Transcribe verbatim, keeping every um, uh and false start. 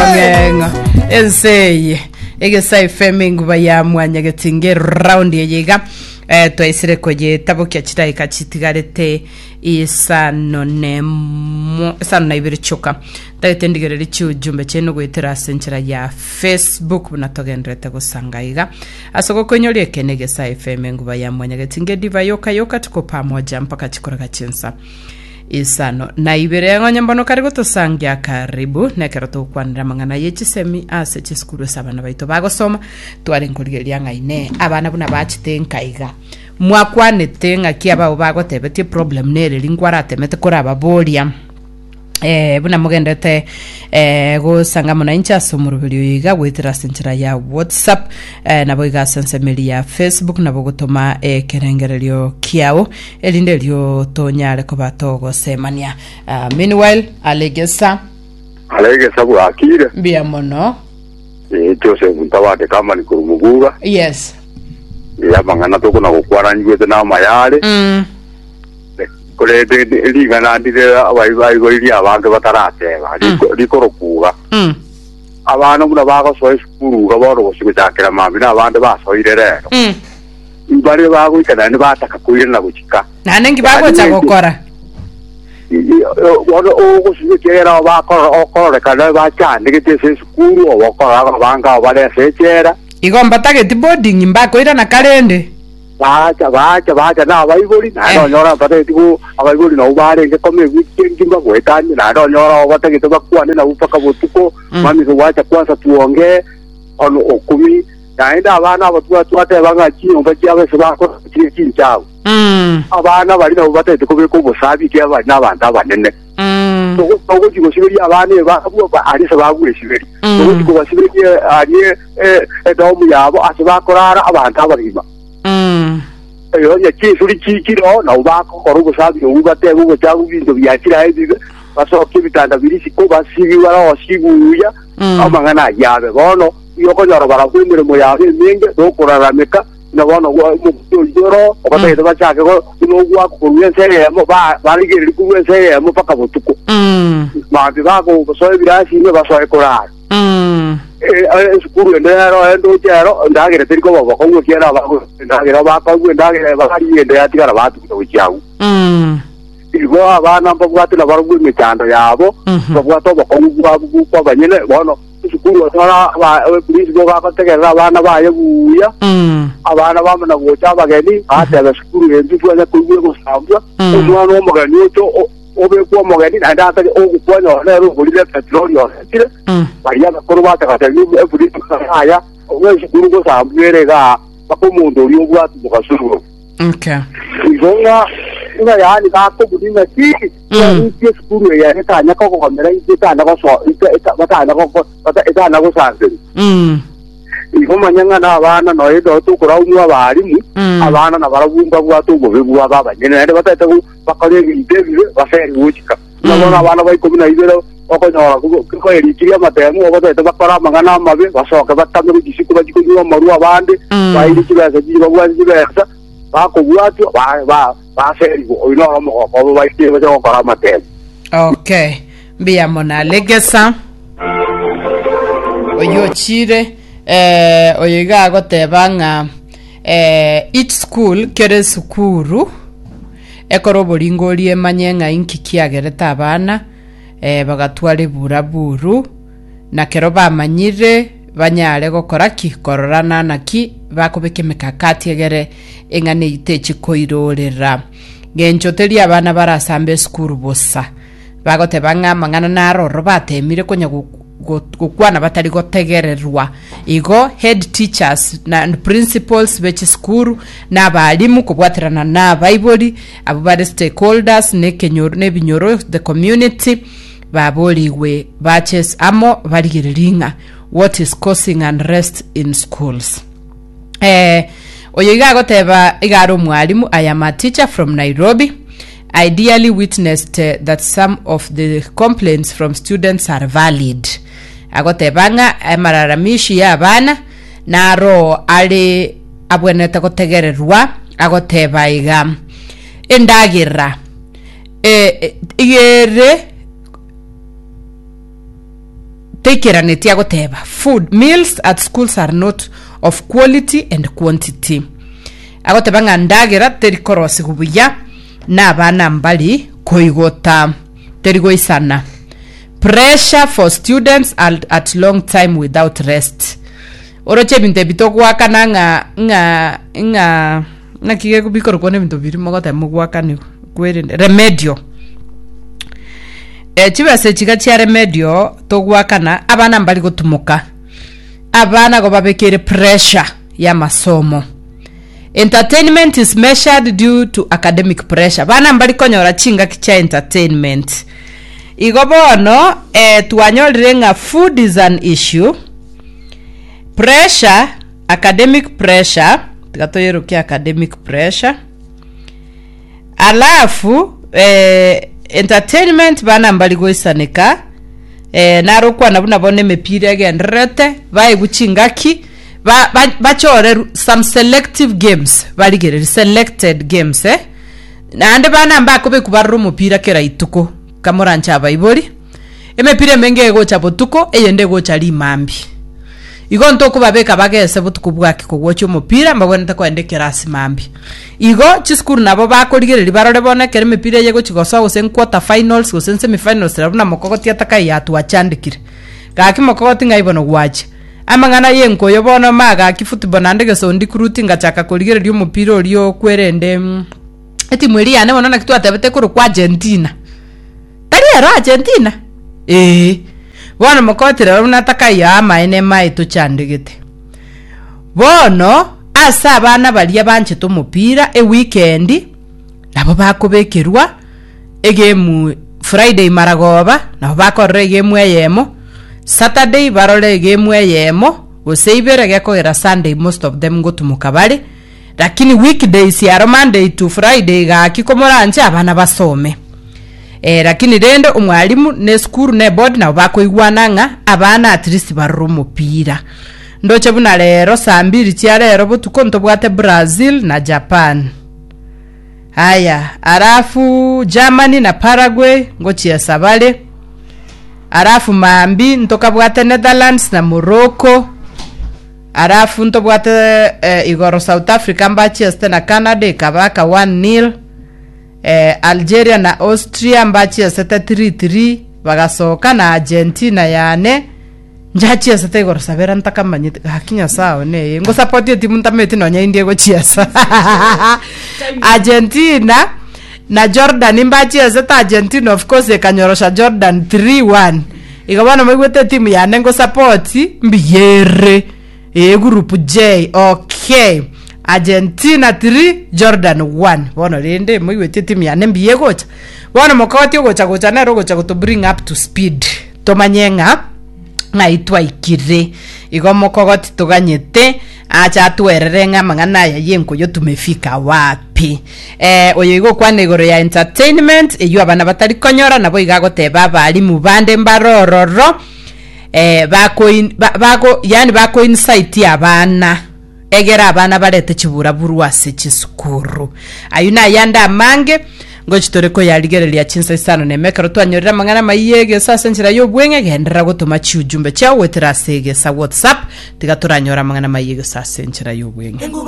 Ngenga enseye egesa ifeme nguba ya mwanya getinge round yeyiga eh twaisire koje tabokia chitai kachitigarete isano nemo isano na ibiri choka taitendigereri cyujumbe cyeno gwetera senchera ya Facebook bunatogendrete gusangaiga asoko konyori ekenege sa ifeme nguba ya mwanya getinge diva yoka yoka tuko pamoja mpaka chikoraga chensa isano na ibere ngonya mbono karigo to sangya karibu nekero to kwanira mangana yechisemi ase chiskuru sabana baito bagosoma twari nkurigeria ngaine abana buna bachitenkaiga mwakwanete ngaki aba bagotebetie problem nere lingwara temete koraba boria eh buna mugendete eh go sanga mona incha somurubiri yiga gwitira senchera ya WhatsApp eh nabo iga sensemeli ya Facebook nabo gutoma eh kerengerelio kiao elindelio tonyale ko batogo semania uh, meanwhile alegesa alegesa bwakire bia mono eh cyose mutabade kama ni kurumugura yes ya mangana to kuna gukwara njwete na mayale mm kole de liga na ndire abai bai gori abange batarateba likorokuga mm abana muna bago so iskuru gaboro gusibikira mambi na abande basoire rero mm bari bago ikana ni bataka kuira na guchika nanengi bago chagokora wano o gusibikira bakora okora kana bachande gitese iskuru okora abanga bale sechera igomba tageti boarding mbako ira na kalende bacha bacha bacha na abaibori na no nyora pate tiku abaibori na ubare nge kome weekend ngimba gwetani na no nyora batagete bakwane na upaka botuko mami zo wacha kwanza tuonge ono okumi naenda abana abatuwa twate banga kinyo bachi abese bako kiri kinchao mm abana bali na batagete ko beko bosabi ke abana abantu abanene mm so ko ko shibiri abane babuwa ari se bagure shibiri so ko shibiri ari eh edomu yabo asibakorara abantu abarima mm yo ya chisuri chikiro na ubako korugo sabi ubate ugo chagu bindo byakira ebi baso kibitanda birisi ko basibi wala wasibuya amangana yabe bono yoko nyoro bara kwimire mo yabe minge do kurarameka na bono mu yoro obate bachake ko no gwa ko ruyense mo ba baligeri ku ruyense mo paka botuko mm ma bibako so birasi ne baso ekorara mm eh skuru endero endo jero ndagere teriko baba ko kiera baba ndagere baba ko ndagere bari ende yatigara batu kuchagu mm igo abana mbabwate na barugu mitando yabo babwato bakongwa bukwa banyene bono skuru atara ba police go bakategera abana baye buya mm abana bamana gocha bageni ate skuru enzi fwana kuguye ko sambya umwana wo mugani ocho obe kwa mogani na ndata ogukwana lero bulile petrol yo tire bariya bakoro batakata every haya owe shukuru go sambere ga bakomundo uri obwatu bukasuru okay igonga ina yani ka ko budina ti ni skuru ya eta nya ko ko mera ita na ko so ita bata na ko bata ita na ko sanze mm igoma nyanga na abana no edo to kora umwa barimu abana na barabumba bwatu bobe bwa baba nyene ende bata to bakale ngidebire baferi wuchika nabona abana bayikumi na ibero okonyora ko erikiria matemu obata bakora mangana mabe basoka batamye kugishiko bagikunywa maru abandi bayiri kibaza jiba bwanji besa bako bwatu ba ba baferi ino mo ko bayike bajo kora matemu okay bia mona legesa oyochire eh oyiga gotebanga eh each school kere sukuru ekoro boringorie manyenga inkikiagereta abana eh bagatware buraburu na kero bamanyire banyare gokora kikororana naki bakobeke mikakati egere engane itechi koirorera genchoteria abana barasambe skuru bosa bagotebanga mangana naro batemire konya gukwana batari gotegererwa igo head teachers na principals bechi skuru na balimu kubwatirana na baiboli abo bari stakeholders ne kenyoro ne binyoro the community baboliwe baches amo barigiringa what is causing unrest in schools eh oyiga goteba igaro mwalimu I am a teacher from Nairobi. Ideally witnessed uh, that some of the complaints from students are valid. Agotebanga amararamishi ya abana naro ali abweneta gotegererwa agoteba iga endagira e igere take care netia goteba food meals at schools are not of quality and quantity agoteba ngandagera terikorosi kubuya na bana mbali koigota terigoisana pressure for students at, at long time without rest oroche binte bitogwaka nga nga nga nakige kubikoro kone bintu biri mogota mugwaka ni kwerende remedio eh chibase chiga chia remedio togwakana abana mbali gotumuka abana go babekere pressure ya masomo. Entertainment is measured due to academic pressure. Bana mbali konyora chinga kicha entertainment. Igobono eh tuanyolirenga food is an issue. Pressure, academic pressure, tukatoyerukia academic pressure. Alafu eh entertainment bana mbali goisanika eh narokwa nabuna bone mepira gendrete vai guchingaki ba bachore ba some selective games baligere selected games eh nande bana mbako be kubarro mupira kera ituko kamorancha baibori emepira menge gocha botuko eyende gocha limambi igo ntoko babeka bagese botuko bwaki kogwocho mupira mbaboneta kwendekera asimambi igo chiskuru nabo bakoligere barore bone kere mepira yego chigosa gosen quarter finals gosen semi finals rabuna mokogoti ataka yatu achandikire gaki mokogoti ngaibono gwache amangana yenko yobono maga ki football nandege so ndi kuruti ngachaka koligere ryo mupira ryo kwerende eti mweli ane wonana kitu atebete kuru kwa Argentina tari ero Argentina eh bono mokotira rabuna ataka ya maene mai to chandegete bono asa abana bali abanje to mupira e weekend nabo bakobekerwa egemu Friday maragoba nabo bakorre egemu eyemo Saturday barole game eyemo goseibere gekogera Sunday most of them go to mukabale lakini weekdays ya Monday to Friday ga kikomoranje abana basome eh lakini rendo umwalimu ne school ne board na bako igwananga abana at least barro mupira ndoche buna lero saa mbiri cia lero butukonto bwate Brazil na Japan. Haya arafu Germany na Paraguay ngochia sabale. Arafu mambi ntoka bwate Netherlands na Morocco. Arafu nto bwate eh, igoro South Africa mbachi este na Canada ikabaka one nil. Eh, Algeria na Austria mbachi este three three. Bagasoka na Argentina yane. Njachi asate igoro sabera ntaka manyite hakinya sao ne. Ngo support yo timu ntameti no nya indie go chiasa. Argentina na Jordan mbachi asate Argentina of course ekanyorosha Jordan three one. Ikabana mwete timu ya nengo support mbiyere e group J. Okay, Argentina three Jordan one. Bono rende mwete timu ya nembiye gocha bono mokoti gocha gocha na rogocha go to bring up to speed to manyenga ngaitwa ikire igomo kogoti tuganyete acha tuererenga mangana ya yenko yo tumefika wapi eh oyigo kwane igoro ya entertainment eyo abana batari konyora nabo igagoteba bali mubande mbarororo eh bako bako yani bako insight abana egera abana barete chibura buruase chisukuru ayuna yanda mange ngochitoreko yaligerelia chinsa isano nemekero twanyorera mangana mayege sasa nchira yo bwenge gendera gutuma chiujumbe chao weterasege sa WhatsApp tigaturanyora mangana mayege sasa nchira yo bwenge.